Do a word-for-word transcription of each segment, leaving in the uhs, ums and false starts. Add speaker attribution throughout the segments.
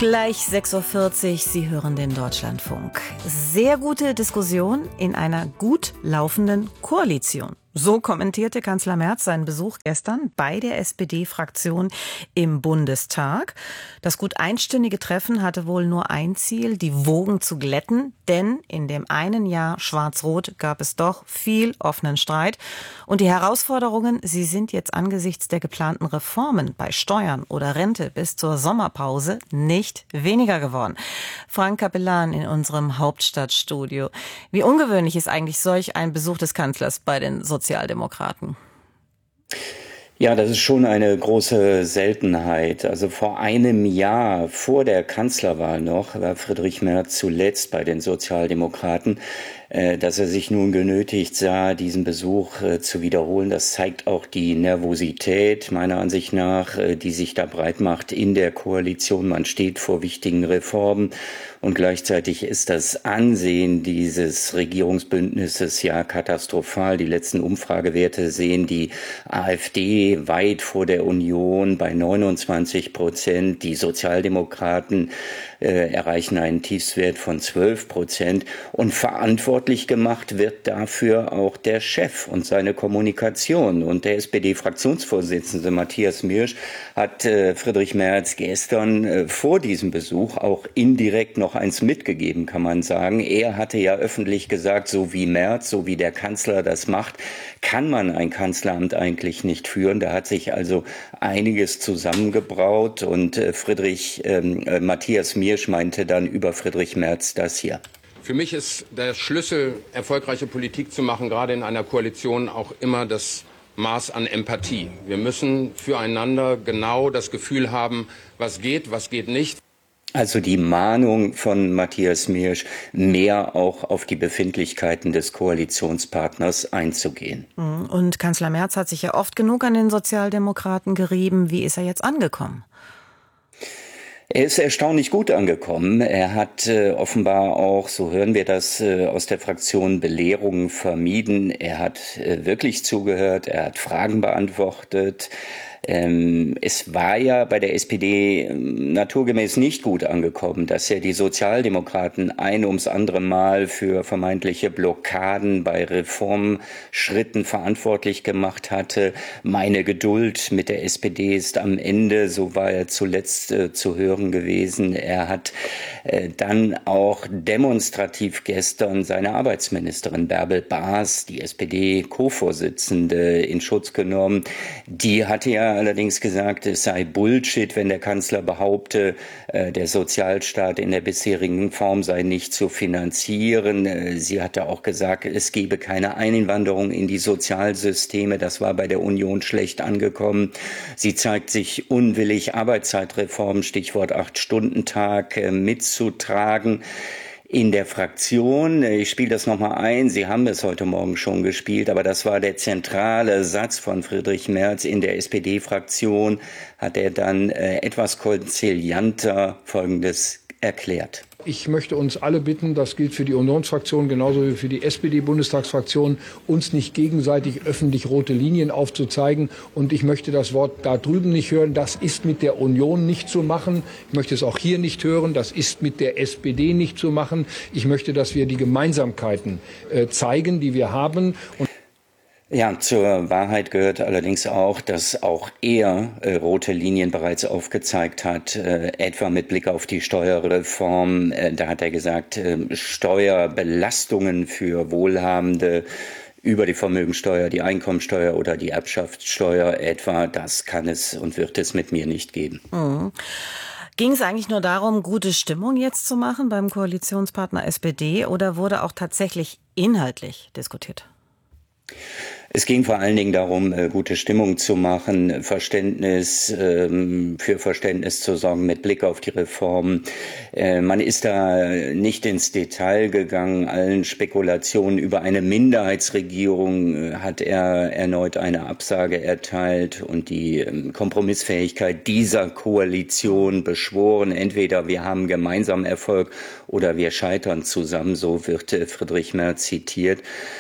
Speaker 1: Gleich sechs Uhr vierzig, Sie hören den Deutschlandfunk. Sehr gute Diskussion in einer gut laufenden Koalition. So kommentierte Kanzler Merz seinen Besuch gestern bei der S P D-Fraktion im Bundestag. Das gut einstündige Treffen hatte wohl nur ein Ziel, die Wogen zu glätten. Denn in dem einen Jahr Schwarz-Rot gab es doch viel offenen Streit. Und die Herausforderungen, sie sind jetzt angesichts der geplanten Reformen bei Steuern oder Rente bis zur Sommerpause nicht weniger geworden. Frank Capellan in unserem Hauptstadtstudio. Wie ungewöhnlich ist eigentlich solch ein Besuch des Kanzlers bei den Sozialdemokraten?
Speaker 2: Ja, das ist schon eine große Seltenheit. Also vor einem Jahr, vor der Kanzlerwahl noch, war Friedrich Merz zuletzt bei den Sozialdemokraten. Dass er sich nun genötigt sah, diesen Besuch äh, zu wiederholen, das zeigt auch die Nervosität, meiner Ansicht nach, äh, die sich da breit macht in der Koalition. Man steht vor wichtigen Reformen und gleichzeitig ist das Ansehen dieses Regierungsbündnisses ja katastrophal. Die letzten Umfragewerte sehen die AfD weit vor der Union bei neunundzwanzig Prozent. Die Sozialdemokraten äh, erreichen einen Tiefstwert von zwölf Prozent und verantwortlich gemacht wird dafür auch der Chef und seine Kommunikation. Und der S P D-Fraktionsvorsitzende Matthias Miersch hat äh, Friedrich Merz gestern äh, vor diesem Besuch auch indirekt noch eins mitgegeben, kann man sagen. Er hatte ja öffentlich gesagt, so wie Merz, so wie der Kanzler das macht, kann man ein Kanzleramt eigentlich nicht führen. Da hat sich also einiges zusammengebraut und äh, Friedrich ähm, äh, Matthias Miersch meinte dann über Friedrich Merz das hier.
Speaker 3: Für mich ist der Schlüssel, erfolgreiche Politik zu machen, gerade in einer Koalition, auch immer das Maß an Empathie. Wir müssen füreinander genau das Gefühl haben, was geht, was geht nicht.
Speaker 2: Also die Mahnung von Matthias Miersch, mehr auch auf die Befindlichkeiten des Koalitionspartners einzugehen.
Speaker 1: Und Kanzler Merz hat sich ja oft genug an den Sozialdemokraten gerieben. Wie ist er jetzt angekommen?
Speaker 2: Er ist erstaunlich gut angekommen. Er hat äh, offenbar auch, so hören wir das äh, aus der Fraktion, Belehrungen vermieden. Er hat äh, wirklich zugehört, er hat Fragen beantwortet. Ähm, es war ja bei der S P D ähm, naturgemäß nicht gut angekommen, dass er die Sozialdemokraten ein ums andere Mal für vermeintliche Blockaden bei Reformschritten verantwortlich gemacht hatte. Meine Geduld mit der S P D ist am Ende, so war er zuletzt äh, zu hören gewesen. Er hat äh, dann auch demonstrativ gestern seine Arbeitsministerin Bärbel Baas, die S P D-Co-Vorsitzende, in Schutz genommen. Die hatte ja allerdings gesagt, es sei Bullshit, wenn der Kanzler behaupte, der Sozialstaat in der bisherigen Form sei nicht zu finanzieren. Sie hatte auch gesagt, es gebe keine Einwanderung in die Sozialsysteme. Das war bei der Union schlecht angekommen. Sie zeigt sich unwillig, Arbeitszeitreform, Stichwort Acht-Stunden-Tag, mitzutragen. In der Fraktion, ich spiele das nochmal ein, Sie haben es heute Morgen schon gespielt, aber das war der zentrale Satz von Friedrich Merz in der S P D-Fraktion, hat er dann äh, etwas konzilianter Folgendes erklärt.
Speaker 4: Ich möchte uns alle bitten, das gilt für die Unionsfraktion genauso wie für die S P D-Bundestagsfraktion, uns nicht gegenseitig öffentlich rote Linien aufzuzeigen. Und ich möchte das Wort da drüben nicht hören, das ist mit der Union nicht zu machen. Ich möchte es auch hier nicht hören, das ist mit der S P D nicht zu machen. Ich möchte, dass wir die Gemeinsamkeiten äh, zeigen, die wir haben. Und
Speaker 2: Ja, zur Wahrheit gehört allerdings auch, dass auch er äh, rote Linien bereits aufgezeigt hat, äh, etwa mit Blick auf die Steuerreform. Äh, da hat er gesagt, äh, Steuerbelastungen für Wohlhabende über die Vermögensteuer, die Einkommensteuer oder die Erbschaftssteuer etwa, das kann es und wird es mit mir nicht geben.
Speaker 1: Mhm. Ging es eigentlich nur darum, gute Stimmung jetzt zu machen beim Koalitionspartner S P D oder wurde auch tatsächlich inhaltlich diskutiert?
Speaker 2: Es ging vor allen Dingen darum, gute Stimmung zu machen, Verständnis, für Verständnis zu sorgen mit Blick auf die Reformen. Man ist da nicht ins Detail gegangen. Allen Spekulationen über eine Minderheitsregierung hat er erneut eine Absage erteilt und die Kompromissfähigkeit dieser Koalition beschworen. Entweder wir haben gemeinsam Erfolg oder wir scheitern zusammen, so wird Friedrich Merz zitiert.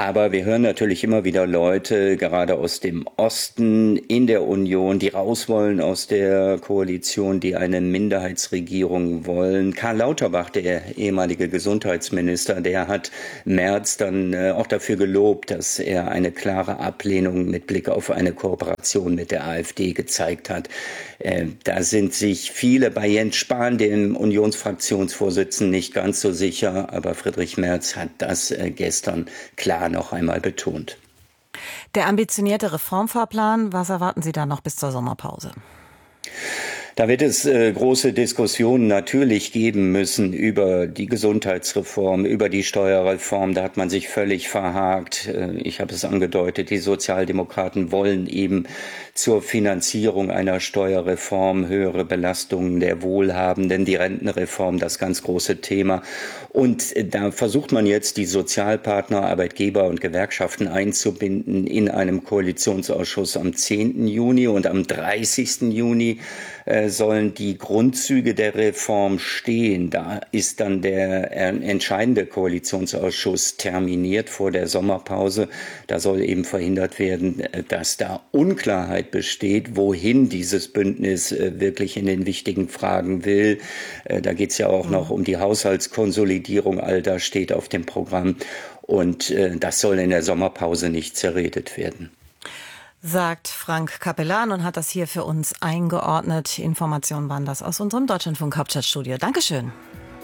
Speaker 2: Aber wir hören natürlich immer wieder Leute, gerade aus dem Osten in der Union, die raus wollen aus der Koalition, die eine Minderheitsregierung wollen. Karl Lauterbach, der ehemalige Gesundheitsminister, der hat Merz dann äh, auch dafür gelobt, dass er eine klare Ablehnung mit Blick auf eine Kooperation mit der AfD gezeigt hat. Äh, da sind sich viele bei Jens Spahn, dem Unionsfraktionsvorsitzenden, nicht ganz so sicher, aber Friedrich Merz hat das äh, gestern klar noch einmal betont.
Speaker 1: Der ambitionierte Reformfahrplan, was erwarten Sie da noch bis zur Sommerpause?
Speaker 2: Da wird es äh, große Diskussionen natürlich geben müssen über die Gesundheitsreform, über die Steuerreform. Da hat man sich völlig verhakt. Äh, ich habe es angedeutet, die Sozialdemokraten wollen eben zur Finanzierung einer Steuerreform höhere Belastungen der Wohlhabenden, die Rentenreform, das ganz große Thema. Und äh, da versucht man jetzt, die Sozialpartner, Arbeitgeber und Gewerkschaften einzubinden in einem Koalitionsausschuss am zehnten Juni und am dreißigsten Juni äh, sollen die Grundzüge der Reform stehen. Da ist dann der äh, entscheidende Koalitionsausschuss terminiert vor der Sommerpause. Da soll eben verhindert werden, äh, dass da Unklarheit besteht, wohin dieses Bündnis äh, wirklich in den wichtigen Fragen will. Äh, da geht es ja auch mhm. noch um die Haushaltskonsolidierung. All das steht auf dem Programm. Und äh, das soll in der Sommerpause nicht zerredet werden.
Speaker 1: Sagt Frank Capellan und hat das hier für uns eingeordnet. Informationen waren das aus unserem Deutschlandfunk Hauptstadtstudio. Dankeschön.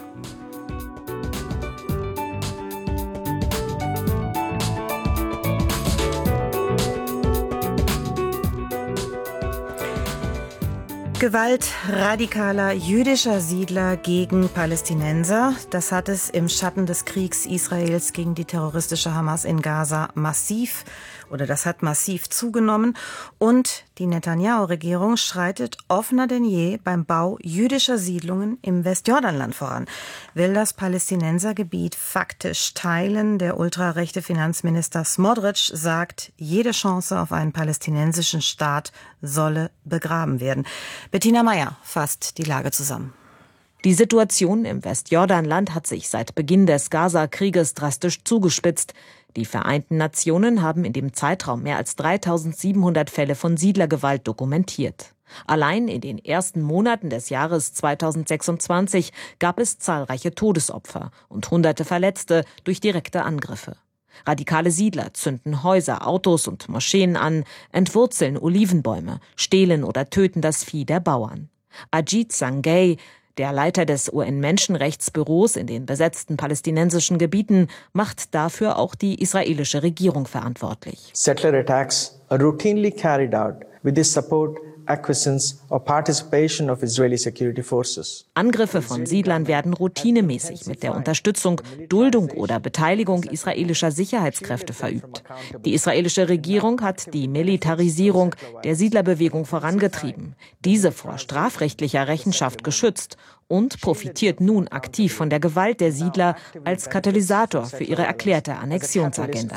Speaker 1: Gewalt radikaler jüdischer Siedler gegen Palästinenser. Das hat es im Schatten des Kriegs Israels gegen die terroristische Hamas in Gaza massiv oder das hat massiv zugenommen. Und die Netanyahu-Regierung schreitet offener denn je beim Bau jüdischer Siedlungen im Westjordanland voran. Will das Palästinensergebiet faktisch teilen. Der ultrarechte Finanzminister Smotrich sagt, jede Chance auf einen palästinensischen Staat solle begraben werden. Bettina Meyer fasst die Lage zusammen.
Speaker 5: Die Situation im Westjordanland hat sich seit Beginn des Gaza-Krieges drastisch zugespitzt. Die Vereinten Nationen haben in dem Zeitraum mehr als dreitausendsiebenhundert Fälle von Siedlergewalt dokumentiert. Allein in den ersten Monaten des Jahres zweitausendsechsundzwanzig gab es zahlreiche Todesopfer und hunderte Verletzte durch direkte Angriffe. Radikale Siedler zünden Häuser, Autos und Moscheen an, entwurzeln Olivenbäume, stehlen oder töten das Vieh der Bauern. Ajit Sangay, der Leiter des U N-Menschenrechtsbüros in den besetzten palästinensischen Gebieten, macht dafür auch die israelische Regierung verantwortlich.
Speaker 6: Settler attacks are routinely carried out with the support, acquiescence or participation of Israeli security forces.
Speaker 5: Angriffe von Siedlern werden routinemäßig mit der Unterstützung, Duldung oder Beteiligung israelischer Sicherheitskräfte verübt. Die israelische Regierung hat die Militarisierung der Siedlerbewegung vorangetrieben, diese vor strafrechtlicher Rechenschaft geschützt und profitiert nun aktiv von der Gewalt der Siedler als Katalysator für ihre erklärte Annexionsagenda.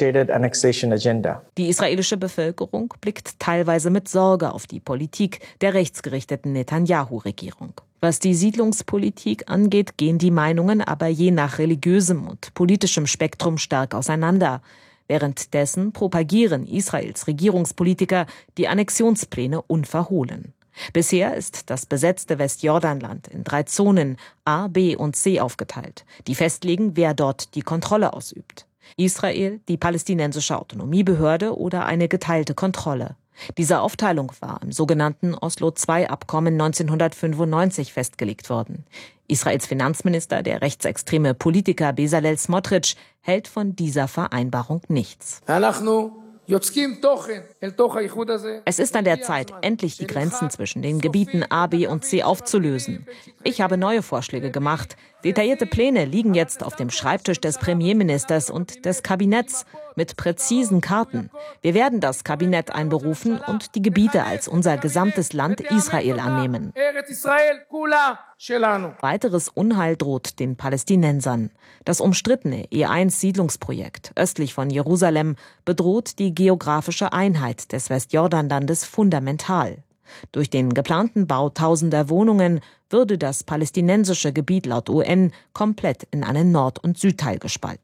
Speaker 5: Die israelische Bevölkerung blickt teilweise mit Sorge auf die Politik der rechtsgerichteten Netanyahu-Regierung. Was die Siedlungspolitik angeht, gehen die Meinungen aber je nach religiösem und politischem Spektrum stark auseinander. Währenddessen propagieren Israels Regierungspolitiker die Annexionspläne unverhohlen. Bisher ist das besetzte Westjordanland in drei Zonen A, B und C aufgeteilt, die festlegen, wer dort die Kontrolle ausübt. Israel, die palästinensische Autonomiebehörde oder eine geteilte Kontrolle. Diese Aufteilung war im sogenannten Oslo-zwei-Abkommen neunzehnhundertfünfundneunzig festgelegt worden. Israels Finanzminister, der rechtsextreme Politiker Bezalel Smotrich, hält von dieser Vereinbarung nichts. Es ist an der Zeit, endlich die Grenzen zwischen den Gebieten A, B und C aufzulösen. Ich habe neue Vorschläge gemacht. Detaillierte Pläne liegen jetzt auf dem Schreibtisch des Premierministers und des Kabinetts mit präzisen Karten. Wir werden das Kabinett einberufen und die Gebiete als unser gesamtes Land Israel annehmen. Weiteres Unheil droht den Palästinensern. Das umstrittene E eins Siedlungsprojekt östlich von Jerusalem bedroht die geografische Einheit des Westjordanlandes fundamental. Durch den geplanten Bau tausender Wohnungen würde das palästinensische Gebiet laut U N komplett in einen Nord- und Südteil gespalten.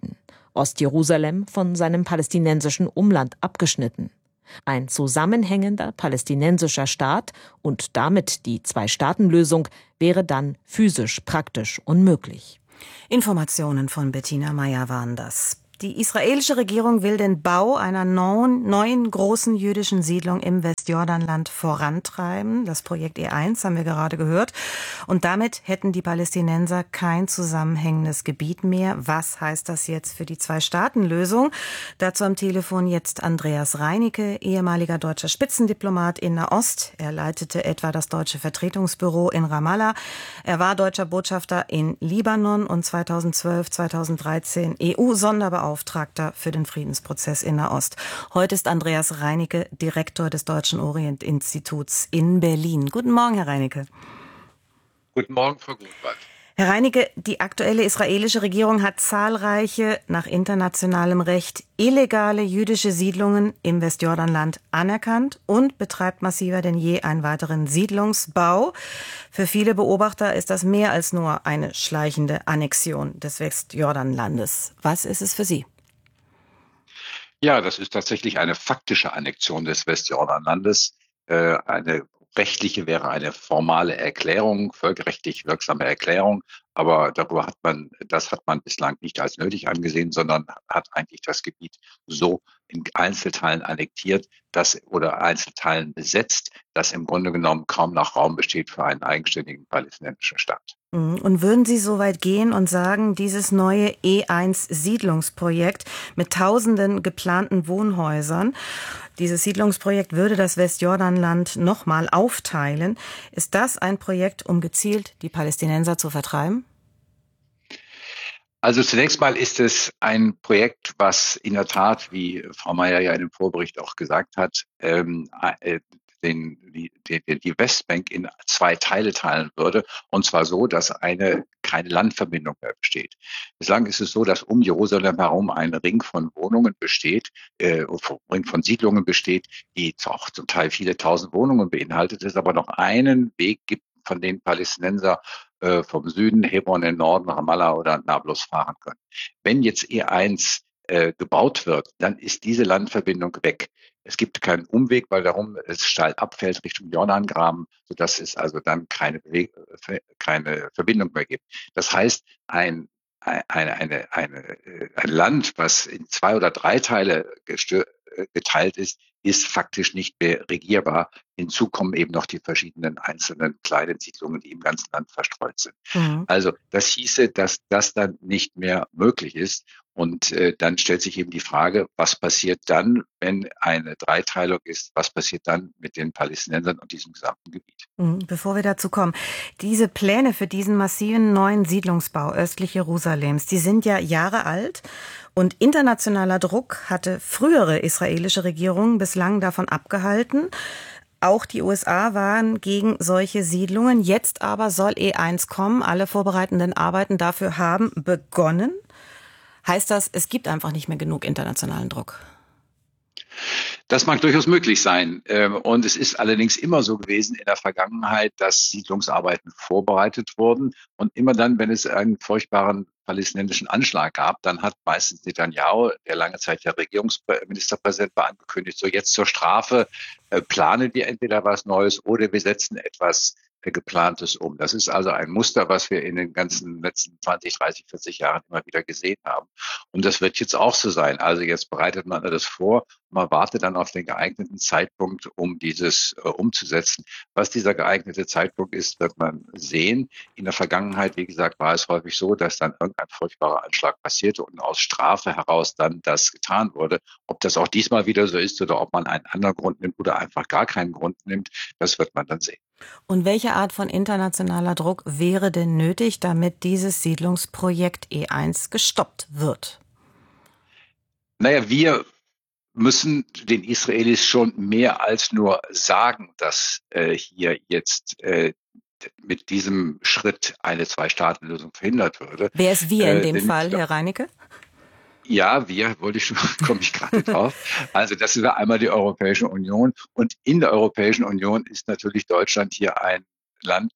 Speaker 5: Ostjerusalem von seinem palästinensischen Umland abgeschnitten. Ein zusammenhängender palästinensischer Staat und damit die Zwei-Staaten-Lösung wäre dann physisch praktisch unmöglich.
Speaker 1: Informationen von Bettina Meyer waren das. Die israelische Regierung will den Bau einer neuen, neuen großen jüdischen Siedlung im Westjordanland vorantreiben. Das Projekt E eins haben wir gerade gehört. Und damit hätten die Palästinenser kein zusammenhängendes Gebiet mehr. Was heißt das jetzt für die Zwei-Staaten-Lösung? Dazu am Telefon jetzt Andreas Reinecke, ehemaliger deutscher Spitzendiplomat in Nahost. Er leitete etwa das deutsche Vertretungsbüro in Ramallah. Er war deutscher Botschafter in Libanon und zweitausendzwölf, zweitausenddreizehn E U-Sonderbeauftragter für den Friedensprozess in Nahost. Heute ist Andreas Reinecke Direktor des Deutschen Orient-Instituts in Berlin. Guten Morgen, Herr Reinecke.
Speaker 7: Guten Morgen, Frau Gutwald.
Speaker 1: Herr Reinecke, die aktuelle israelische Regierung hat zahlreiche, nach internationalem Recht, illegale jüdische Siedlungen im Westjordanland anerkannt und betreibt massiver denn je einen weiteren Siedlungsbau. Für viele Beobachter ist das mehr als nur eine schleichende Annexion des Westjordanlandes. Was ist es für Sie?
Speaker 7: Ja, das ist tatsächlich eine faktische Annexion des Westjordanlandes. Äh, eine rechtliche wäre eine formale Erklärung, völkerrechtlich wirksame Erklärung. Aber darüber hat man, das hat man bislang nicht als nötig angesehen, sondern hat eigentlich das Gebiet so in Einzelteilen annektiert, dass, oder Einzelteilen besetzt, dass im Grunde genommen kaum noch Raum besteht für einen eigenständigen palästinensischen Staat.
Speaker 1: Und würden Sie so weit gehen und sagen, dieses neue E eins Siedlungsprojekt mit tausenden geplanten Wohnhäusern, dieses Siedlungsprojekt würde das Westjordanland nochmal aufteilen. Ist das ein Projekt, um gezielt die Palästinenser zu vertreiben?
Speaker 7: Also zunächst mal ist es ein Projekt, was in der Tat, wie Frau Meyer ja in dem Vorbericht auch gesagt hat, ähm, äh, den, die, die, die Westbank in zwei Teile teilen würde. Und zwar so, dass eine keine Landverbindung mehr besteht. Bislang ist es so, dass um Jerusalem herum ein Ring von Wohnungen besteht, äh, Ring von Siedlungen besteht, die auch zum Teil viele tausend Wohnungen beinhaltet, es aber noch einen Weg gibt, von den Palästinenser äh, vom Süden, Hebron im Norden, Ramallah oder Nablus fahren können. Wenn jetzt E eins äh, gebaut wird, dann ist diese Landverbindung weg. Es gibt keinen Umweg, weil darum es steil abfällt Richtung Jordangraben, sodass es also dann keine, Beweg- keine Verbindung mehr gibt. Das heißt, ein eine, eine, eine, ein Land, was in zwei oder drei Teile gestö- geteilt ist, ist faktisch nicht mehr regierbar. Hinzu kommen eben noch die verschiedenen einzelnen kleinen Siedlungen, die im ganzen Land verstreut sind. Mhm. Also das hieße, dass das dann nicht mehr möglich ist. Und äh, dann stellt sich eben die Frage, was passiert dann, wenn eine Dreiteilung ist? Was passiert dann mit den Palästinensern und diesem gesamten Gebiet?
Speaker 1: Bevor wir dazu kommen, diese Pläne für diesen massiven neuen Siedlungsbau östlich Jerusalems, die sind ja Jahre alt. Und internationaler Druck hatte frühere israelische Regierungen bislang davon abgehalten. Auch die U S A waren gegen solche Siedlungen. Jetzt aber soll E eins kommen. Alle vorbereitenden Arbeiten dafür haben begonnen. Heißt das, es gibt einfach nicht mehr genug internationalen Druck?
Speaker 7: Das mag durchaus möglich sein. Und es ist allerdings immer so gewesen in der Vergangenheit, dass Siedlungsarbeiten vorbereitet wurden. Und immer dann, wenn es einen furchtbaren palästinensischen Anschlag gab, dann hat meistens Netanyahu, der lange Zeit der Regierungsministerpräsident war, angekündigt, so jetzt zur Strafe planen wir entweder was Neues oder wir setzen etwas Geplantes um. Das ist also ein Muster, was wir in den ganzen letzten zwanzig, dreißig, vierzig Jahren immer wieder gesehen haben. Und das wird jetzt auch so sein. Also jetzt bereitet man das vor, man wartet dann auf den geeigneten Zeitpunkt, um dieses äh, umzusetzen. Was dieser geeignete Zeitpunkt ist, wird man sehen. In der Vergangenheit, wie gesagt, war es häufig so, dass dann irgendein furchtbarer Anschlag passierte und aus Strafe heraus dann das getan wurde. Ob das auch diesmal wieder so ist oder ob man einen anderen Grund nimmt oder einfach gar keinen Grund nimmt, das wird man dann sehen.
Speaker 1: Und welche Art von internationaler Druck wäre denn nötig, damit dieses Siedlungsprojekt E eins gestoppt wird?
Speaker 7: Naja, wir müssen den Israelis schon mehr als nur sagen, dass äh, hier jetzt äh, mit diesem Schritt eine Zwei-Staaten-Lösung verhindert würde.
Speaker 1: Wer ist wir in
Speaker 7: äh,
Speaker 1: dem
Speaker 7: denn,
Speaker 1: Fall, Herr Reinecke?
Speaker 7: Ja, wir, wollte ich schon, komme ich gerade drauf. Also das ist einmal die Europäische Union. Und in der Europäischen Union ist natürlich Deutschland hier ein Land,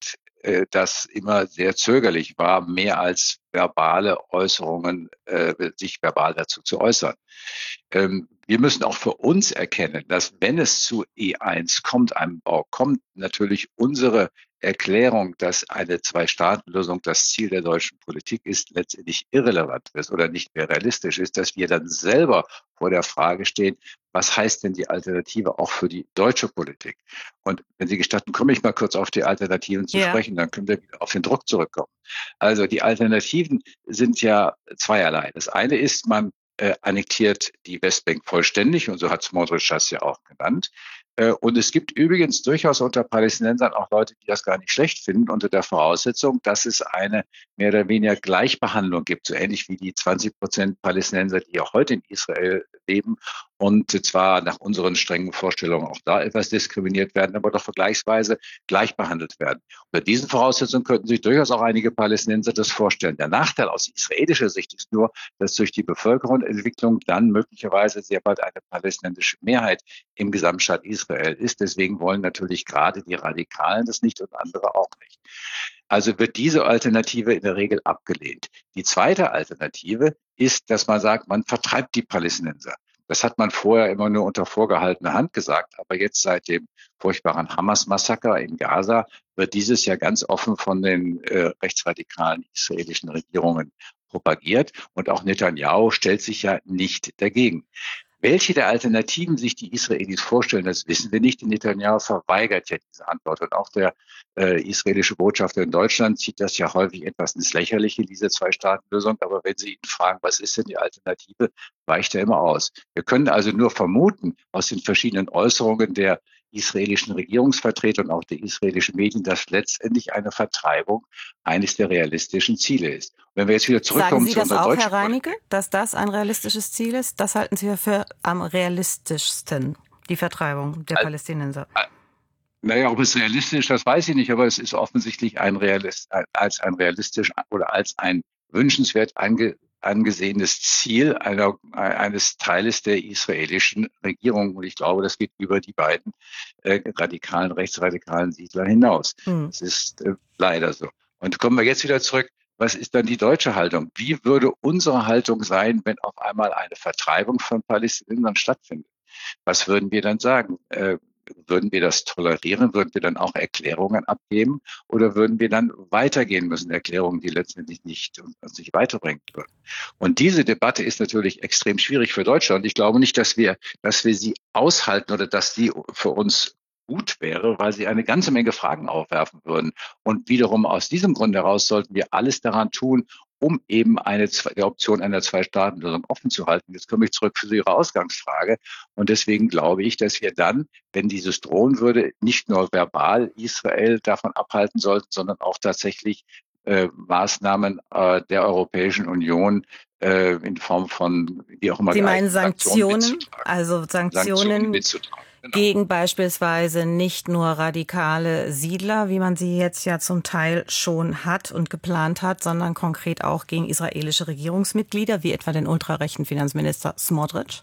Speaker 7: äh, das immer sehr zögerlich war, mehr als verbale Äußerungen, äh, sich verbal dazu zu äußern. Ähm, wir müssen auch für uns erkennen, dass wenn es zu E eins kommt, einem Bau kommt, natürlich unsere Erklärung, dass eine Zwei-Staaten-Lösung das Ziel der deutschen Politik ist, letztendlich irrelevant ist oder nicht mehr realistisch ist, dass wir dann selber vor der Frage stehen, was heißt denn die Alternative auch für die deutsche Politik? Und wenn Sie gestatten, komme ich mal kurz auf die Alternativen zu ja. sprechen, dann können wir wieder auf den Druck zurückkommen. Also die Alternativen sind ja zweierlei. Das eine ist, man äh, annektiert die Westbank vollständig, und so hat Smotrich das ja auch genannt. Und es gibt übrigens durchaus unter Palästinensern auch Leute, die das gar nicht schlecht finden, unter der Voraussetzung, dass es eine mehr oder weniger Gleichbehandlung gibt, so ähnlich wie die zwanzig Prozent Palästinenser, die ja heute in Israel leben und zwar nach unseren strengen Vorstellungen auch da etwas diskriminiert werden, aber doch vergleichsweise gleich behandelt werden. Unter diesen Voraussetzungen könnten sich durchaus auch einige Palästinenser das vorstellen. Der Nachteil aus israelischer Sicht ist nur, dass durch die Bevölkerungsentwicklung dann möglicherweise sehr bald eine palästinensische Mehrheit im Gesamtstaat Israel ist. Deswegen wollen natürlich gerade die Radikalen das nicht und andere auch nicht. Also wird diese Alternative in der Regel abgelehnt. Die zweite Alternative ist, dass man sagt, man vertreibt die Palästinenser. Das hat man vorher immer nur unter vorgehaltener Hand gesagt, aber jetzt seit dem furchtbaren Hamas-Massaker in Gaza wird dieses ja ganz offen von den äh, rechtsradikalen israelischen Regierungen propagiert, und auch Netanyahu stellt sich ja nicht dagegen. Welche der Alternativen sich die Israelis vorstellen, das wissen wir nicht. Netanyahu verweigert ja diese Antwort. Und auch der äh, israelische Botschafter in Deutschland zieht das ja häufig etwas ins Lächerliche, diese Zwei-Staaten-Lösung. Aber wenn Sie ihn fragen, was ist denn die Alternative, weicht er immer aus. Wir können also nur vermuten, aus den verschiedenen Äußerungen der israelischen Regierungsvertreter und auch der israelischen Medien, dass letztendlich eine Vertreibung eines der realistischen Ziele ist. Und wenn wir jetzt wieder zurückkommen zu unserer deutschen Politik.
Speaker 1: Sagen Sie das auch, Herr Reinecke, dass das ein realistisches Ziel ist? Das halten Sie für am realistischsten, die Vertreibung der also, Palästinenser.
Speaker 7: Naja, ob es realistisch ist, das weiß ich nicht, aber es ist offensichtlich ein Realist, als ein realistisch oder als ein wünschenswert ange angesehenes Ziel einer, eines Teiles der israelischen Regierung. Und ich glaube, das geht über die beiden äh, radikalen, rechtsradikalen Siedler hinaus. Hm. Das ist äh, leider so. Und kommen wir jetzt wieder zurück. Was ist dann die deutsche Haltung? Wie würde unsere Haltung sein, wenn auf einmal eine Vertreibung von Palästinensern stattfindet? Was würden wir dann sagen? Äh, Würden wir das tolerieren? Würden wir dann auch Erklärungen abgeben? Oder würden wir dann weitergehen müssen? Erklärungen, die letztendlich nicht uns nicht weiterbringen würden. Und diese Debatte ist natürlich extrem schwierig für Deutschland. Ich glaube nicht, dass wir, dass wir sie aushalten oder dass sie für uns gut wäre, weil sie eine ganze Menge Fragen aufwerfen würden. Und wiederum aus diesem Grund heraus sollten wir alles daran tun, um eben eine die Option einer Zwei-Staaten-Lösung offen zu halten. Jetzt komme ich zurück zu Ihrer Ausgangsfrage. Und deswegen glaube ich, dass wir dann, wenn dieses drohen würde, nicht nur verbal Israel davon abhalten sollten, sondern auch tatsächlich äh, Maßnahmen äh, der Europäischen Union äh, in Form von, wie auch immer.
Speaker 1: Sie meinen Sanktionen, also Sanktionen,
Speaker 7: Sanktionen
Speaker 1: Genau. Gegen beispielsweise nicht nur radikale Siedler, wie man sie jetzt ja zum Teil schon hat und geplant hat, sondern konkret auch gegen israelische Regierungsmitglieder, wie etwa den ultrarechten Finanzminister Smotrich?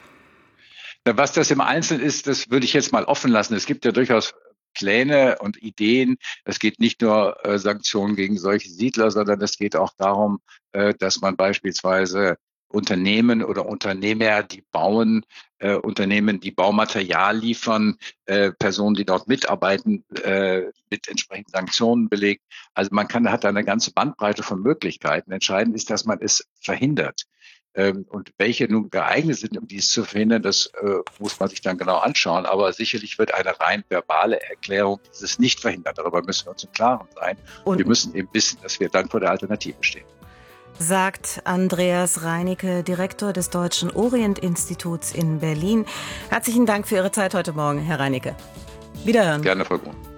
Speaker 7: Was das im Einzelnen ist, das würde ich jetzt mal offen lassen. Es gibt ja durchaus Pläne und Ideen. Es geht nicht nur äh, Sanktionen gegen solche Siedler, sondern es geht auch darum, äh, dass man beispielsweise Unternehmen oder Unternehmer, die bauen, äh, Unternehmen, die Baumaterial liefern, äh, Personen, die dort mitarbeiten, äh, mit entsprechenden Sanktionen belegt. Also man kann, hat da eine ganze Bandbreite von Möglichkeiten. Entscheidend ist, dass man es verhindert. Ähm, und welche nun geeignet sind, um dies zu verhindern, das äh, muss man sich dann genau anschauen. Aber sicherlich wird eine rein verbale Erklärung dieses nicht verhindern. Darüber müssen wir uns im Klaren sein. Und wir müssen eben wissen, dass wir dann vor der Alternative stehen.
Speaker 1: Sagt Andreas Reinecke, Direktor des Deutschen Orient-Instituts in Berlin. Herzlichen Dank für Ihre Zeit heute Morgen, Herr Reinecke. Wiederhören.
Speaker 7: Gerne, Frau Grun.